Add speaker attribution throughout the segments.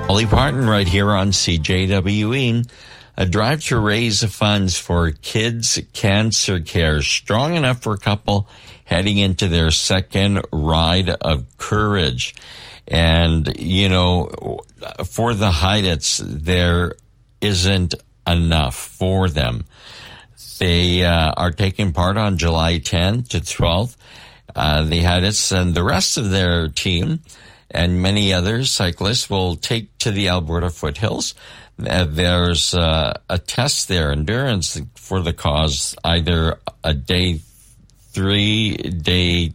Speaker 1: Ollie Parton right here on CJWE. A drive to raise funds for kids' cancer care, strong enough for a couple heading into their second ride of courage. And, you know, for the Heights, there isn't enough for them. They are taking part on July 10th to 12th. The Heights and the rest of their team and many other cyclists will take to the Alberta foothills. There's a test there, endurance for the cause, either a day 3, day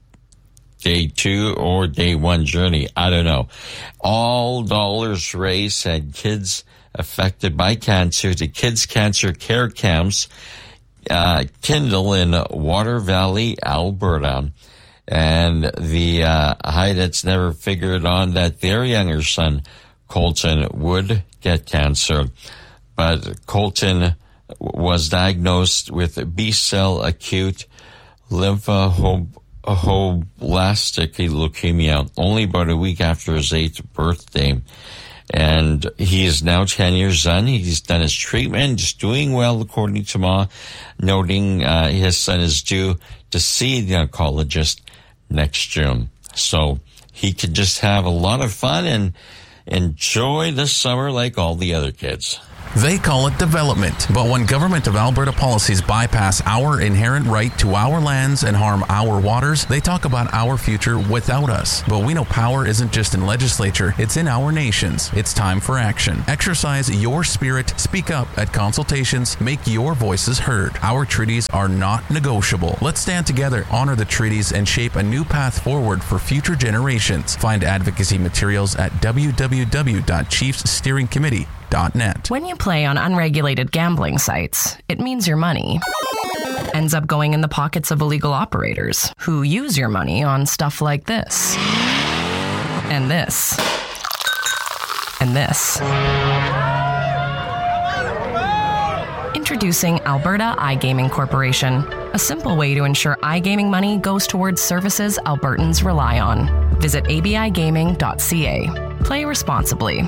Speaker 1: 2, or day 1 journey. I don't know. All dollars raised and kids affected by cancer to kids' cancer care camps, Kindle in Water Valley, Alberta. And the Heights never figured on that their younger son, Colton, would get cancer. But Colton was diagnosed with B-cell acute lymphoblastic leukemia only about a week after his 8th birthday. And he is now 10 years on. He's done his treatment, just doing well, according to Ma, noting his son is due to see the oncologist next June. So he could just have a lot of fun and enjoy the summer like all the other kids.
Speaker 2: They call it development, but when Government of Alberta policies bypass our inherent right to our lands and harm our waters, they talk about our future without us. But we know power isn't just in legislature, it's in our nations. It's time for action. Exercise your spirit, speak up at consultations, make your voices heard. Our treaties are not negotiable. Let's stand together, honor the treaties, and shape a new path forward for future generations. Find advocacy materials at www.chiefssteeringcommittee.net.
Speaker 3: When you play on unregulated gambling sites, it means your money ends up going in the pockets of illegal operators who use your money on stuff like this, and this, and this. Introducing Alberta iGaming Corporation, a simple way to ensure iGaming money goes towards services Albertans rely on. Visit abigaming.ca. Play responsibly.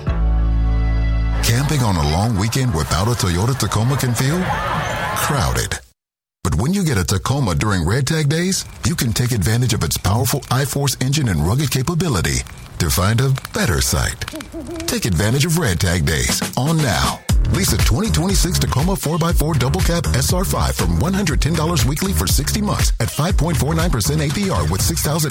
Speaker 4: Camping on a long weekend without a Toyota Tacoma can feel crowded. But when you get a Tacoma during Red Tag Days, you can take advantage of its powerful iForce engine and rugged capability to find a better site. Take advantage of Red Tag Days on now. Lease a 2026 Tacoma 4x4 Double Cab SR5 from $110 weekly for 60 months at 5.49% APR with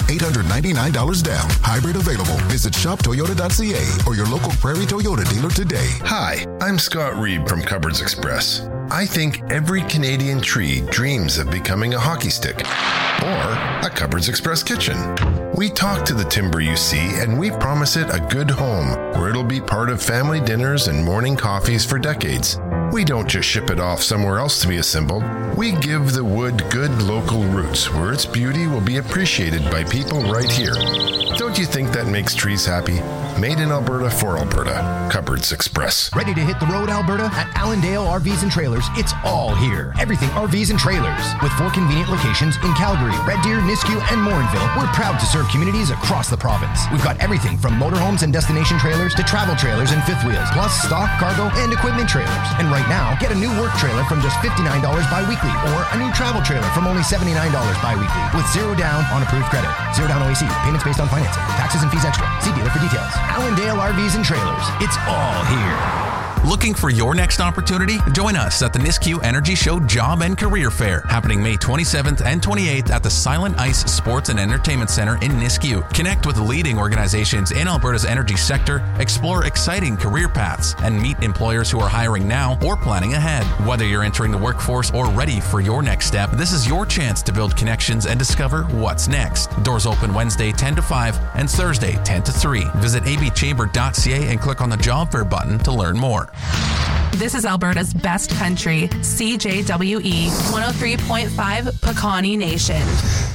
Speaker 4: $6,899 down. Hybrid available. Visit shoptoyota.ca or your local Prairie Toyota dealer today.
Speaker 5: Hi, I'm Scott Reed from Cupboards Express. I think every Canadian tree dreams of becoming a hockey stick or a Cupboards Express kitchen. We talk to the timber you see and we promise it a good home where it'll be part of family dinners and morning coffees for decades. We don't just ship it off somewhere else to be assembled. We give the wood good local roots where its beauty will be appreciated by people right here. Don't you think that makes trees happy? Made in Alberta for Alberta. Cupboards Express.
Speaker 6: Ready to hit the road, Alberta? At Allendale RVs and Trailers, it's all here. Everything RVs and trailers. With 4 convenient locations in Calgary, Red Deer, Nisku, and Morinville, we're proud to serve communities across the province. We've got everything from motorhomes and destination trailers to travel trailers and fifth wheels, plus stock, cargo, and equipment trailers. And right now, get a new work trailer from just $59 bi-weekly or a new travel trailer from only $79 bi-weekly with 0 down on approved credit. 0 down OAC. Payments based on financing. Taxes and fees extra. See dealer for details. Allendale RVs and Trailers. It's all here.
Speaker 2: Looking for your next opportunity? Join us at the Nisku Energy Show Job and Career Fair, happening May 27th and 28th at the Silent Ice Sports and Entertainment Center in Nisku. Connect with leading organizations in Alberta's energy sector, explore exciting career paths, and meet employers who are hiring now or planning ahead. Whether you're entering the workforce or ready for your next step, this is your chance to build connections and discover what's next. Doors open Wednesday 10 to 5 and Thursday 10 to 3. Visit abchamber.ca and click on the job fair button to learn more.
Speaker 7: This is Alberta's best country, CJWE 103.5 Pecani Nation.